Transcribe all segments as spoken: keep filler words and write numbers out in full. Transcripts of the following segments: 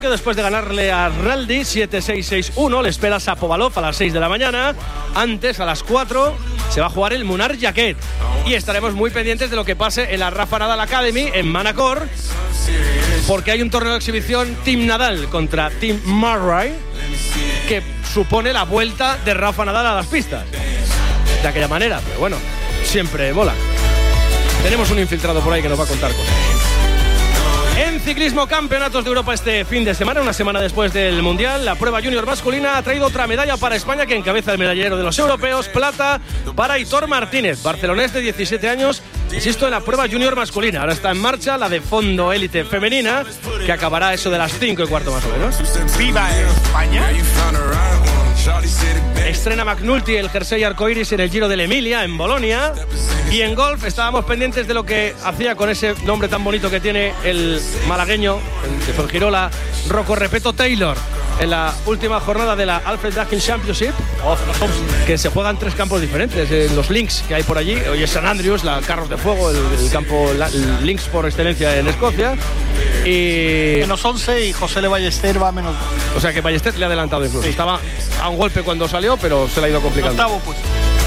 Que después de ganarle a Raldi siete seis seis uno, le espera Shapovalov a las seis de la mañana. Antes, a las cuatro, se va a jugar el Munar Jaquet. Y estaremos muy pendientes de lo que pase en la Rafa Nadal Academy en Manacor, porque hay un torneo de exhibición Team Nadal contra Team Murray, que supone la vuelta de Rafa Nadal a las pistas. De aquella manera, pero bueno, siempre mola. Tenemos un infiltrado por ahí que nos va a contar cosas. En ciclismo, campeonatos de Europa este fin de semana, una semana después del Mundial. La prueba junior masculina ha traído otra medalla para España, que encabeza el medallero de los europeos. Plata para Hitor Martínez, barcelonés de diecisiete años, insisto, en la prueba junior masculina. Ahora está en marcha la de fondo élite femenina, que acabará eso de las cinco y cuarto más o menos. ¡Viva España! Estrena McNulty el jersey arcoiris en el Giro de la Emilia, en Bolonia. Y en golf estábamos pendientes de lo que hacía con ese nombre tan bonito que tiene el malagueño, el de Fuengirola, Rocco Repeto Taylor, en la última jornada de la Alfred Dunhill Championship, que se juegan tres campos diferentes, en los links que hay por allí. Hoy es San Andrews, la Carros de Fuego, el, el campo la, el links por excelencia en Escocia. Y menos once y José Le Ballester va a menos dos. O sea que Ballester le ha adelantado incluso. Sí. Estaba a un golpe cuando salió, pero se le ha ido complicando. Octavo, pues.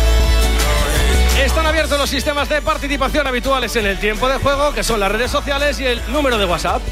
Están abiertos los sistemas de participación habituales en el tiempo de juego, que son las redes sociales y el número de WhatsApp.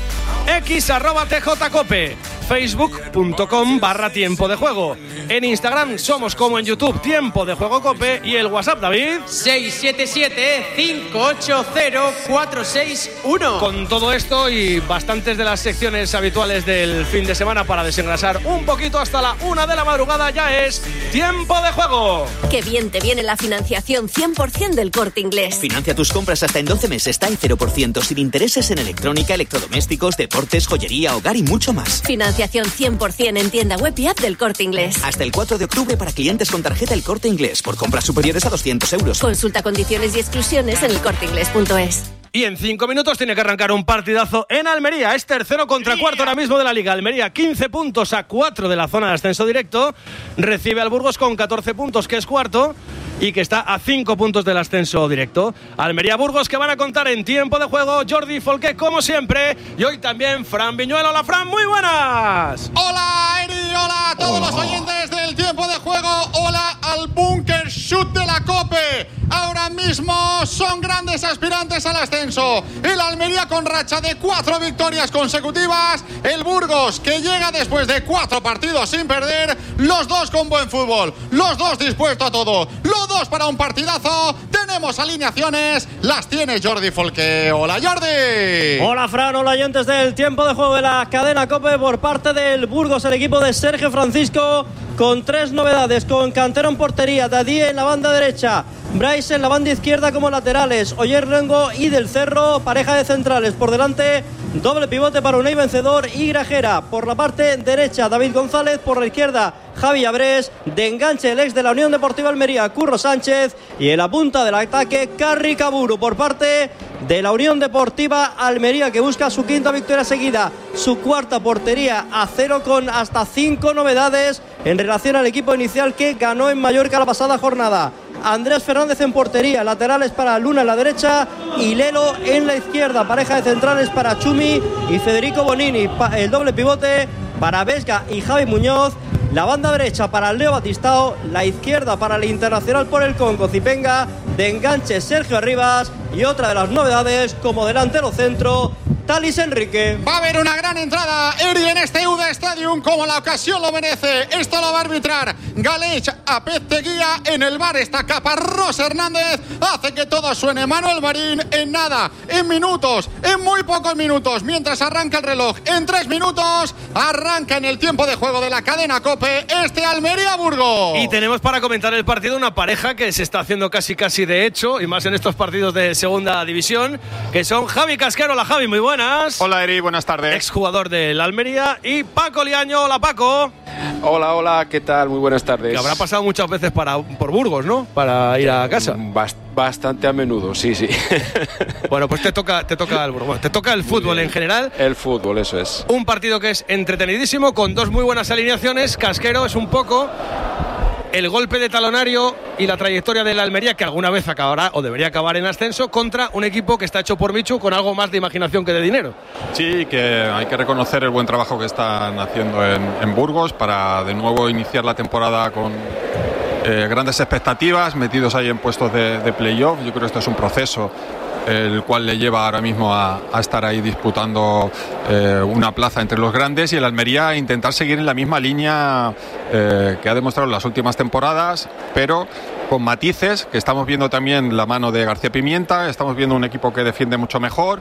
X arroba tjcope, facebook.com barra tiempo de juego. En Instagram somos como en YouTube, Tiempo de Juego Cope. Y el WhatsApp, David, seis siete siete, cinco ocho cero, cuatro seis uno. Con todo esto y bastantes de las secciones habituales del fin de semana para desengrasar un poquito hasta la una de la madrugada, ya es Tiempo de Juego. Qué bien te viene la financiación cien por ciento del Corte Inglés. Financia tus compras hasta en doce meses, está en cero por ciento, sin intereses en electrónica, electrodomésticos, deportes, joyería, hogar y mucho más. Financiación cien por ciento en tienda web y app del Corte Inglés. Hasta el cuatro de octubre para clientes con tarjeta El Corte Inglés, por compras superiores a doscientos euros. Consulta condiciones y exclusiones en el corte inglés punto es. Y en cinco minutos tiene que arrancar un partidazo en Almería. Es tercero contra cuarto ahora mismo de la Liga. Almería quince puntos a cuatro de la zona de ascenso directo. Recibe al Burgos con catorce puntos, que es cuarto, y que está a cinco puntos del ascenso directo. Almería-Burgos, que van a contar en tiempo de juego Jordi Folqué, como siempre. Y hoy también Fran Viñuelo. Hola, Fran, muy buenas. Hola, Eri, hola a todos los oyentes del tiempo de juego. Hola al Bunker Shoot de la Cope. Ahora mismo son grandes aspirantes al ascenso. El Almería con racha de cuatro victorias consecutivas. El Burgos, que llega después de cuatro partidos sin perder. Los dos con buen fútbol. Los dos dispuestos a todo. Los dos para un partidazo. Tenemos alineaciones. Las tiene Jordi Folqué. Hola, Jordi. Hola, Fran. Hola, oyentes del tiempo de juego de la cadena COPE. Por parte del Burgos, el equipo de Sergio Francisco, con tres novedades: con Cantero en portería, Dadí en la banda derecha, Bryce en la banda izquierda como laterales, Oyer Rengo y Del Cerro, pareja de centrales. Por delante, doble pivote para Unai Vencedor y Grajera. Por la parte derecha, David González. Por la izquierda, Javi Abrés. De enganche, el ex de la Unión Deportiva Almería, Curro Sánchez. Y en la punta del ataque, Carri Caburu. Por parte de la Unión Deportiva Almería, que busca su quinta victoria seguida, su cuarta portería a cero, con hasta cinco novedades en relación al equipo inicial que ganó en Mallorca la pasada jornada. Andrés Fernández en portería, laterales para Luna en la derecha y Lelo en la izquierda, pareja de centrales para Chumi y Federico Bonini, el doble pivote para Vesga y Javi Muñoz, la banda derecha para Leo Batistao, la izquierda para el internacional por el Congo Zipenga, de enganche Sergio Arribas, y otra de las novedades como delantero centro, Talis Enrique. Va a haber una gran entrada, Eri, en este U D A Stadium, como la ocasión lo merece. Esto lo va a arbitrar Galech Apezteguía. En el bar está Caparrós Hernández. Hace que todo suene Manuel Marín. En nada, en minutos, en muy pocos minutos, mientras arranca el reloj, en tres minutos, arranca en el tiempo de juego de la cadena COPE este Almería-Burgos. Y tenemos para comentar el partido una pareja que se está haciendo casi casi de hecho, y más en estos partidos de segunda división, que son Javi Casquero. Hola, Javi, muy buenas. Hola, Eri, buenas tardes. Exjugador del Almería. Y Paco Liaño. Hola, Paco. Hola, hola, ¿qué tal? Muy buenas tardes. Que habrá pasado muchas veces para, por Burgos, ¿no? Para ir a casa. Bast- bastante a menudo, sí, sí. Bueno, pues te toca, te toca el Burgos. Bueno, te toca el fútbol en general. El fútbol, eso es. Un partido que es entretenidísimo, con dos muy buenas alineaciones. Casquero es un poco el golpe de talonario y la trayectoria de la Almería, que alguna vez acabará o debería acabar en ascenso, contra un equipo que está hecho por Michu con algo más de imaginación que de dinero. Sí, que hay que reconocer el buen trabajo que están haciendo en, en Burgos para de nuevo iniciar la temporada con eh, grandes expectativas, metidos ahí en puestos de, de playoff. Yo creo que esto es un proceso el cual le lleva ahora mismo a, a estar ahí disputando eh, una plaza entre los grandes, y el Almería a intentar seguir en la misma línea eh, que ha demostrado en las últimas temporadas, pero con matices, que estamos viendo también la mano de García Pimienta, estamos viendo un equipo que defiende mucho mejor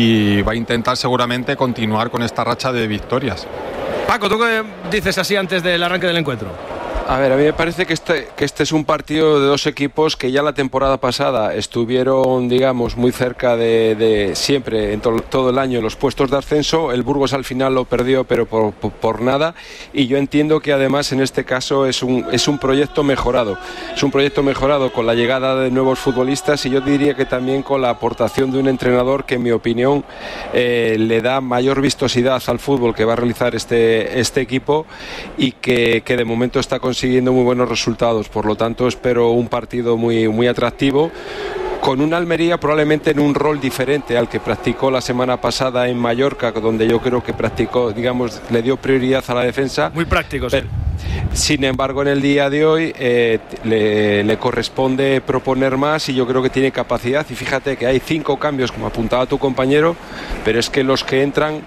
y va a intentar seguramente continuar con esta racha de victorias. Paco, ¿tú qué dices así antes del arranque del encuentro? A ver, a mí me parece que este, que este es un partido de dos equipos que ya la temporada pasada estuvieron, digamos, muy cerca de, de siempre, en to, todo el año, los puestos de ascenso. El Burgos al final lo perdió, pero por, por, por nada. Y yo entiendo que además en este caso es un, es un proyecto mejorado. Es un proyecto mejorado con la llegada de nuevos futbolistas, y yo diría que también con la aportación de un entrenador que, en mi opinión, eh, le da mayor vistosidad al fútbol que va a realizar este, este equipo, y que, que de momento está consiguiendo consiguiendo muy buenos resultados. Por lo tanto, espero un partido muy, muy atractivo, con una Almería probablemente en un rol diferente al que practicó la semana pasada en Mallorca, donde yo creo que practicó, digamos, le dio prioridad a la defensa. Muy práctico, sí. Sin embargo, en el día de hoy eh, le, le corresponde proponer más, y yo creo que tiene capacidad. Y fíjate que hay cinco cambios, como apuntaba tu compañero, pero es que los que entran,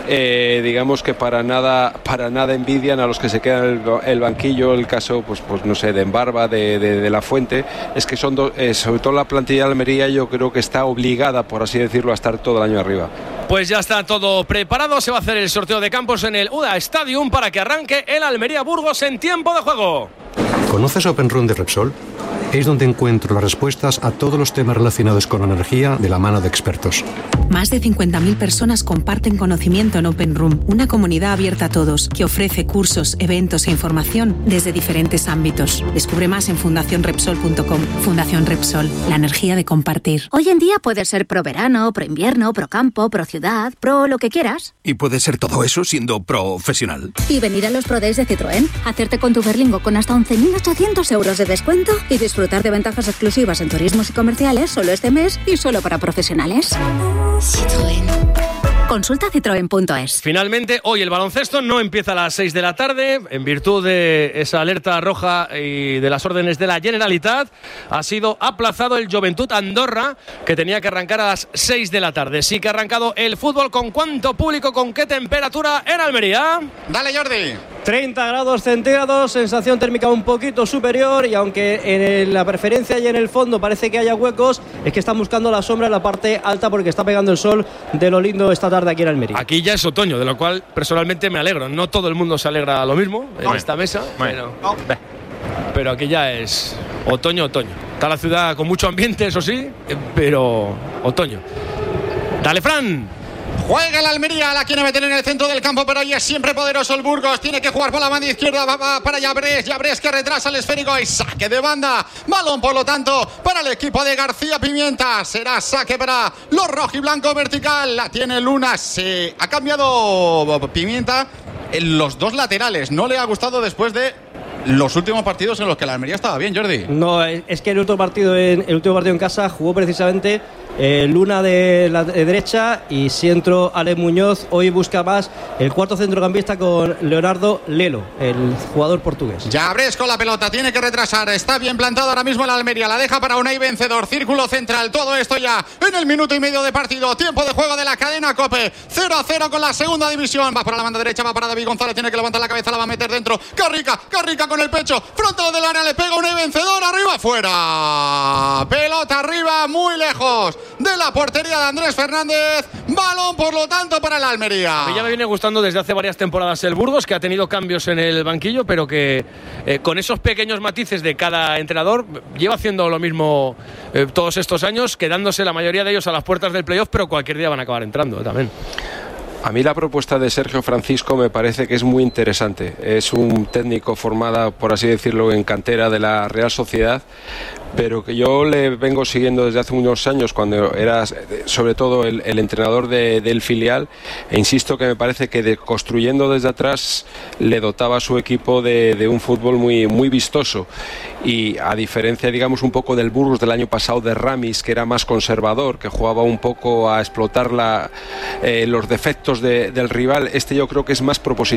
eh, digamos que para nada, para nada envidian a los que se quedan en el, el banquillo. El caso, pues, pues no sé, de Embarba, de, de, de La Fuente, es que son do, eh, sobre todo la plantilla de Almería, yo creo que está obligada, por así decirlo, a estar todo el año arriba. Pues ya está todo preparado, se va a hacer el sorteo de campos en el U D A Stadium para que arranque el Almería Burgos en tiempo de juego. ¿Conoces Open Room de Repsol? Es donde encuentro las respuestas a todos los temas relacionados con la energía de la mano de expertos. Más de cincuenta mil personas comparten conocimiento en Open Room, una comunidad abierta a todos que ofrece cursos, eventos e información desde diferentes ámbitos. Descubre más en fundación repsol punto com. Fundación Repsol, la energía de compartir. Hoy en día puedes ser pro verano, pro invierno, pro campo, pro ciudad, pro lo que quieras. Y puedes ser todo eso siendo profesional. Y venir a los Pro Days de Citroën, hacerte con tu Berlingo con hasta once mil ochocientos euros de descuento y disfrutar de ventajas exclusivas en turismos y comerciales solo este mes y solo para profesionales. Citroën. Consulta citroen punto es. Finalmente, hoy el baloncesto no empieza a las seis de la tarde. En virtud de esa alerta roja y de las órdenes de la Generalitat, ha sido aplazado el Joventut Andorra, que tenía que arrancar a las seis de la tarde. Sí que ha arrancado el fútbol. ¿Con cuánto público, con qué temperatura en Almería? Dale, Jordi. treinta grados centígrados, sensación térmica un poquito superior, y aunque en el, la preferencia y en el fondo parece que haya huecos, es que están buscando la sombra en la parte alta porque está pegando el sol de lo lindo esta tarde aquí en Almería. Aquí ya es otoño, de lo cual personalmente me alegro. No todo el mundo se alegra lo mismo en no. esta mesa, bueno. pero, no. pero aquí ya es otoño, otoño. Está la ciudad con mucho ambiente, eso sí, pero otoño. Dale, Fran. Juega el Almería, la quiere meter en el centro del campo, pero ahí es siempre poderoso el Burgos. Tiene que jugar por la banda izquierda, va, va para Llabrés, Llabrés que retrasa el esférico y saque de banda. Balón, por lo tanto, para el equipo de García Pimienta. Será saque para los rojiblancos vertical. La tiene Luna, se ha cambiado Pimienta en los dos laterales. No le ha gustado después de los últimos partidos en los que la Almería estaba bien, Jordi. No, es que el último partido en, el último partido en casa jugó precisamente Eh, Luna de la de derecha y si entró Ale Muñoz. Hoy busca más el cuarto centrocampista con Leonardo Lelo, el jugador portugués. Llabrés con la pelota, tiene que retrasar, está bien plantado ahora mismo el Almería, la deja para Unai Vencedor, círculo central, todo esto ya en el minuto y medio de partido, tiempo de juego de la cadena COPE, cero a cero con la segunda división, va para la banda derecha, va para David González, tiene que levantar la cabeza, la va a meter dentro, Carrica, Carrica con el pecho, frontal del área, le pega Unai Vencedor, arriba, fuera, pelota arriba, muy lejos de la portería de Andrés Fernández, balón por lo tanto para el Almería. A mí ya me viene gustando desde hace varias temporadas el Burgos, que ha tenido cambios en el banquillo, pero que eh, con esos pequeños matices de cada entrenador lleva haciendo lo mismo eh, todos estos años, quedándose la mayoría de ellos a las puertas del playoff, pero cualquier día van a acabar entrando eh, también. A mí la propuesta de Sergio Francisco me parece que es muy interesante. Es un técnico formado, por así decirlo, en cantera de la Real Sociedad, pero que yo le vengo siguiendo desde hace unos años, cuando era sobre todo el, el entrenador de, del filial, e insisto que me parece que de, construyendo desde atrás le dotaba a su equipo de, de un fútbol muy, muy vistoso, y a diferencia, digamos, un poco del Burgos del año pasado de Ramis, que era más conservador, que jugaba un poco a explotar la, eh, los defectos de, del rival, este yo creo que es más propositivo